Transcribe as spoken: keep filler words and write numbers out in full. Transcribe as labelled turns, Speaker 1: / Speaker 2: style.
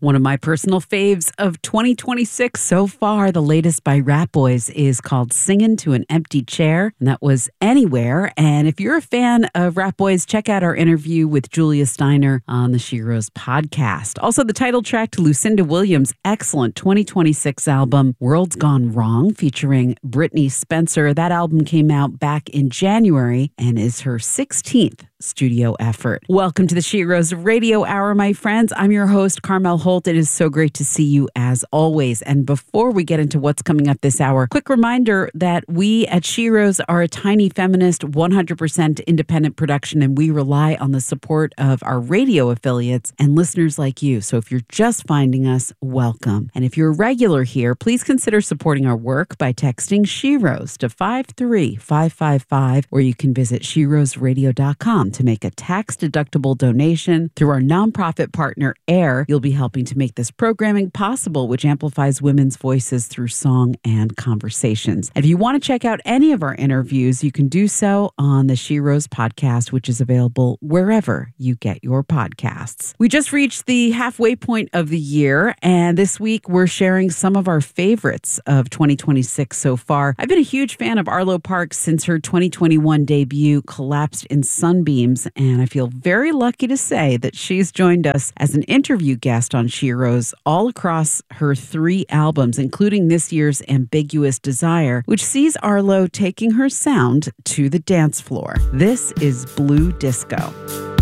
Speaker 1: One of my personal faves of twenty twenty-six so far, the latest by Rat Boys, is called Singin' to an Empty Chair, and that was Anywhere. And if you're a fan of Rat Boys, check out our interview with Julia Steiner on the She Rose podcast. Also, the title track to Lucinda Williams' excellent twenty twenty-six album, World's Gone Wrong, featuring Brittany Spencer. That album came out back in January and is her sixteenth studio effort. Welcome to the She Rose Radio Hour, my friends. I'm your host, Carmel Holt. It is so great to see you as always. And before we get into what's coming up this hour, quick reminder that we at She Rose are a tiny feminist, one hundred percent independent production, and we rely on the support of our radio affiliates and listeners like you. So if you're just finding us, welcome. And if you're a regular here, please consider supporting our work by texting She Rose to five three five five five, or you can visit she rose radio dot com to make a tax-deductible donation. Through our nonprofit partner, AIR, you'll be helping to make this programming possible, which amplifies women's voices through song and conversations. And if you want to check out any of our interviews, you can do so on the She Rose podcast, which is available wherever you get your podcasts. We just reached the halfway point of the year, and this week we're sharing some of our favorites of twenty twenty-six so far. I've been a huge fan of Arlo Parks since her twenty twenty-one debut, Collapsed in Sunbeams, and I feel very lucky to say that she's joined us as an interview guest on She Rose all across her three albums, including this year's Ambiguous Desire, which sees Arlo taking her sound to the dance floor. This is Blue Disco.